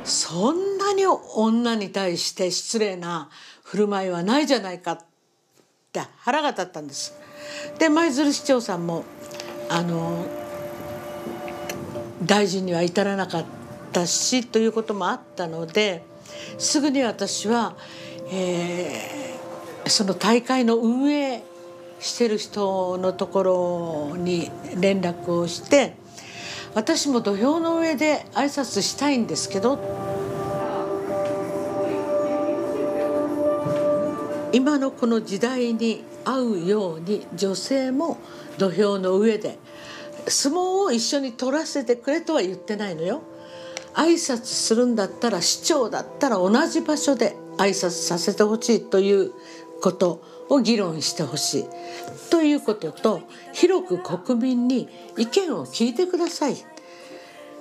そんなに女に対して失礼な振る舞いはないじゃないかって腹が立ったんです。で舞鶴市長さんも大臣には至らなかったしということもあったので、すぐに私は、その大会の運営してる人のところに連絡をして、私も土俵の上で挨拶したいんですけど、今のこの時代に合うように女性も土俵の上で相撲を一緒に取らせてくれとは言ってないのよ。挨拶するんだったら市長だったら同じ場所で挨拶させてほしいということを議論してほしいということと、広く国民に意見を聞いてください